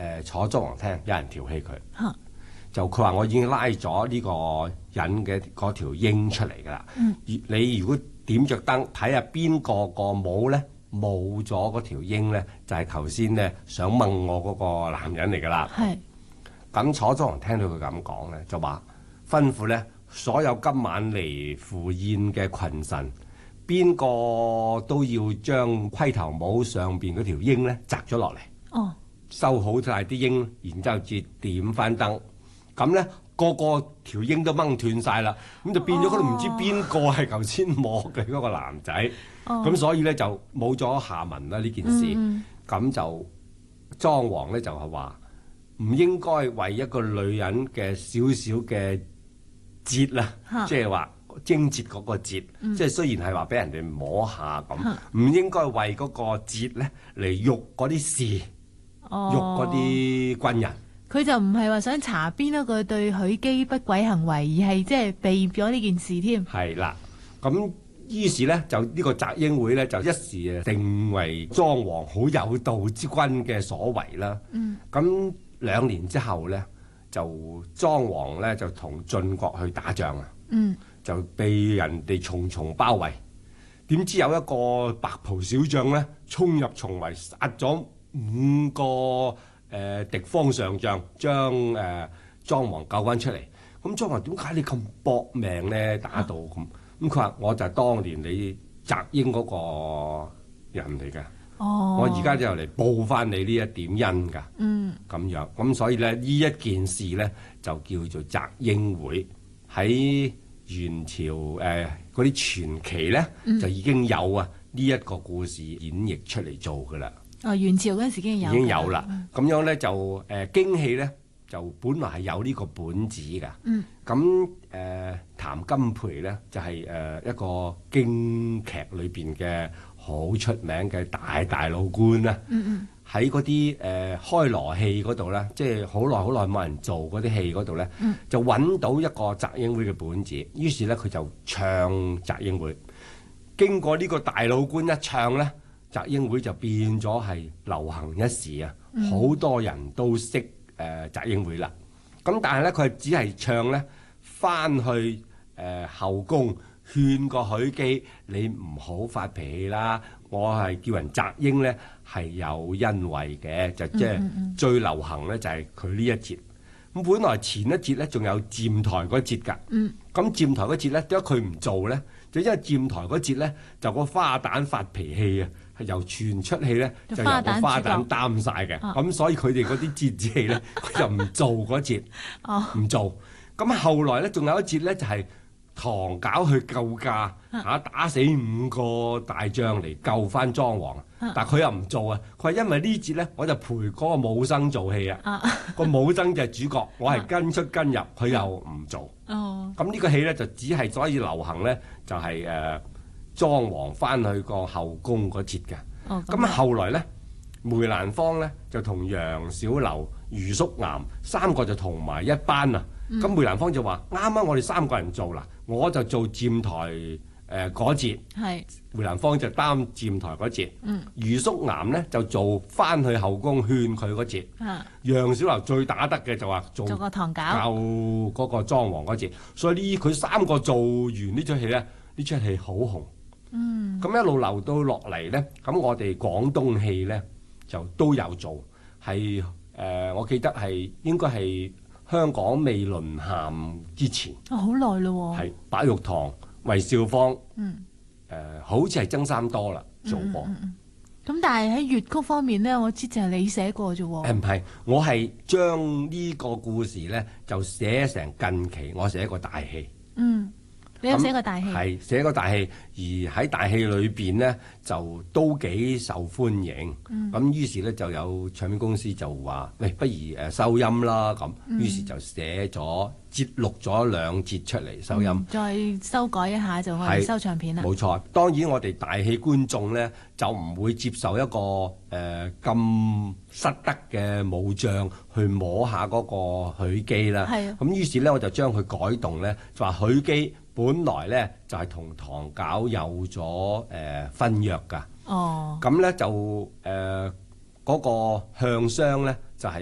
坐莊王廳，有人調戲佢，就佢話我已經拉咗呢個人嘅嗰條鷹出嚟㗎啦。你如果點着燈睇下邊個帽咧冇咗嗰條鷹咧，就係頭先咧想掹我嗰個男人嚟㗎啦。咁坐莊王聽到佢咁講咧，就話吩咐咧所有今晚嚟赴宴嘅群臣，邊個都要將盔頭帽上邊嗰條鷹咧摘咗落嚟，收好晒啲鷹，然之後至點翻燈。咁咧個條鷹都掹斷晒啦，咁就變咗嗰度唔知邊個係頭先摸嘅嗰個男仔。咁所以咧就冇咗下文啦呢件事。咁就莊王咧就係話唔應該為一個女人嘅少少嘅節啦，即係話貞節嗰個節，即係雖然係話俾人哋摸下咁，唔應該為嗰個節咧嚟辱嗰啲士，辱嗰啲軍人。 佢就唔係話想查邊一個對許姬不軌行為，而係即係避咗呢件事添。係啦，咁於是咧就呢個擇英會咧就一時定為莊王好有道之君嘅所為啦。咁2年之後咧，就莊王咧就同晉國去打仗啊。就被人哋重重包圍，點知有一個白袍小將咧衝入重圍，殺咗5個敵方上將，將莊王救翻出嚟。咁莊王點解你咁搏命咧打到咁？咁佢話我就係當年你擇英嗰個人嚟嘅。我而家就嚟報翻你呢一點恩㗎。咁樣咁所以咧呢一件事咧就叫做擇英會。喺元朝嗰啲傳奇咧就已經有啊呢一個故事演繹出嚟做㗎啦。 元朝嗰陣時已經有啦。咁樣咧就京戲咧就本來係有呢個本子㗎。咁譚金培咧就係一個京劇裏邊嘅好出名嘅大老倌啦。喺嗰啲開鑼戲嗰度咧，即係好耐冇人做嗰啲戲嗰度咧，就揾到一個擇英會嘅本子，於是咧佢就唱擇英會。經過呢個大老倌一唱咧，擇英會就變咗係流行一時啊！好多人都識擇英會啦。咁但係咧佢只係唱咧翻去後宮勸個許姬，你唔好發脾氣啦。我係叫人擇英咧係有恩惠嘅，就即係最流行咧就係佢呢一節。咁本來前一節咧仲有佔台嗰節㗎。咁佔台嗰節咧點解佢唔做咧？就因為佔台嗰節咧就個花旦發脾氣啊，係由全出戲咧就由個花旦擔晒嘅。咁所以佢哋嗰啲節子戲咧佢就唔做嗰節，唔做。咁後來咧仲有一節咧就係唐餃去救駕打死5個大將嚟救翻莊王，但佢又唔做啊！佢話因為呢節咧，我就陪嗰個武生做戲啊，個武生就係主角，我係跟出跟入，佢又唔做。咁呢個戲咧就只係所以流行咧，就係莊王翻去個後宮嗰節嘅。咁後來咧，梅蘭芳咧就同楊小樓、余叔岩3個就同埋一班啊。咁梅蘭芳就話：啱啱我哋3個人做啦，我就做佔台嗰節，梅蘭芳就擔佔台嗰節。余叔岩呢就做翻去後宮勸佢嗰節。楊小樓最打得嘅就話做個唐餃，救嗰個莊王嗰節。所以呢佢3個做完呢出戲咧，呢出戲好紅。咁一路流到落嚟咧，咁我哋廣東戲咧就都有做，係我記得係應該係香港未淪陷之前，好耐咯。係白玉堂、韋少芳，好似係曾三多啦做過。 咁但係喺粵曲方面咧，我知就係你寫過啫喎。唔係， 我係將呢個故事咧就寫成近期我寫過大戲。 你有寫過大戲？ 係寫過大戲，而喺大戲裏邊呢，就都幾受歡迎。咁於是咧就有唱片公司就話：喂，不如收音啦咁。於是就寫咗節錄咗2節出嚟收音， 再修改一下就可以收唱片啦。冇錯，當然我哋大戲觀眾咧就唔會接受一個咁失德嘅武將去摸下嗰個許姬啦。咁於是咧我就將佢改動咧，就話許姬本來咧就係同唐餃有咗婚約㗎。咁咧就嗰個向商咧就係